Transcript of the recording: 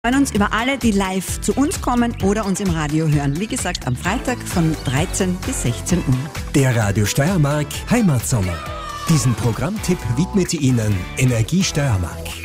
Wir freuen uns über alle, die live zu uns kommen oder uns im Radio hören. Wie gesagt, am Freitag von 13 bis 16 Uhr. Der Radio Steiermark Heimatsommer. Diesen Programmtipp widmet Ihnen Energie Steiermark.